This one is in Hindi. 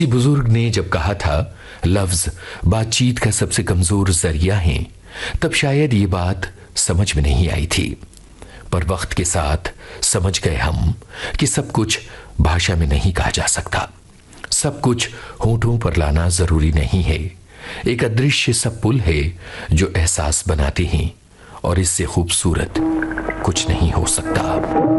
किसी बुजुर्ग ने जब कहा था लफ्ज बातचीत का सबसे कमजोर जरिया है, तब शायद ये बात समझ में नहीं आई थी। पर वक्त के साथ समझ गए हम कि सब कुछ भाषा में नहीं कहा जा सकता, सब कुछ होठों पर लाना जरूरी नहीं है। एक अदृश्य सा पुल है जो एहसास बनाते हैं, और इससे खूबसूरत कुछ नहीं हो सकता।